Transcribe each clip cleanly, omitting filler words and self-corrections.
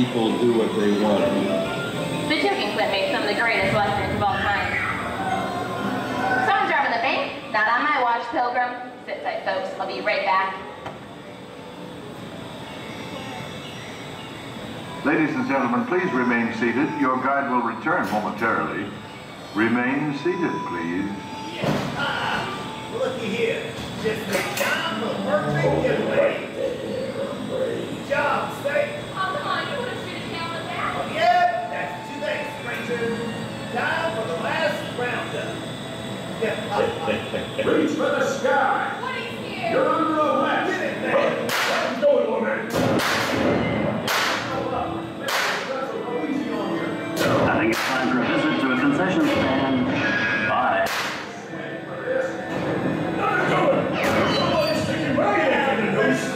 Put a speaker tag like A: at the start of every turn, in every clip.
A: people do what they want.
B: The joking clip made some of the greatest westerns of all time. Someone's robbing the bank? Not on my watch, Pilgrim. Sit tight, folks. I'll be right back.
C: Ladies and gentlemen, please remain seated. Your guide will return momentarily. Remain seated, please.
D: Yes. Looky here. Just make time for the birthday getaway. Good job, State.
B: Oh, come on. You want to shoot a tail with that?
D: Oh, yeah, that's too late, stranger. Time for the last roundup.
E: Reach for the sky.
B: What is here?
E: You're under arrest.
D: Get it there.
E: Let's go, woman.
F: I think it's time for a visit to a concession stand. Bye.
E: Somebody's sticking right in the noose.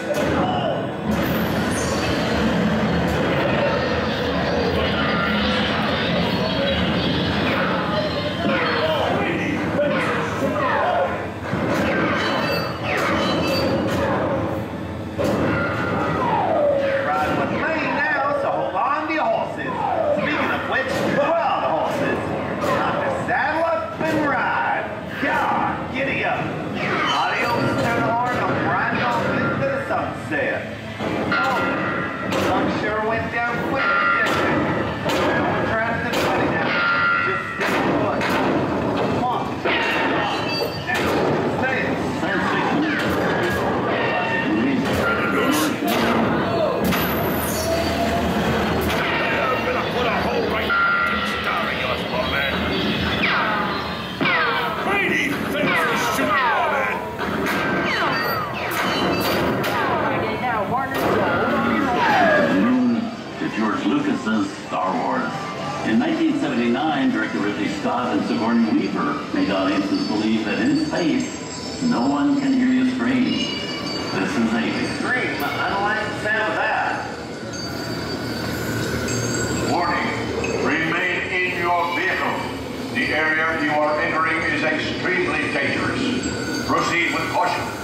D: Some sure went down quick, didn't it? Don't try to defend it now. Just stay put. Come on. Stay it.
E: I'm gonna put a hole right in the star of yours, poor man. Brady, finish the shooting, poor man.
F: George Lucas's Star Wars. In 1979, director Ridley Scott and Sigourney Weaver made audiences believe that in space, no one can hear you scream. This is a
D: Scream. I don't like the sound of that.
C: Warning, remain in your vehicle. The area you are entering is extremely dangerous. Proceed with caution.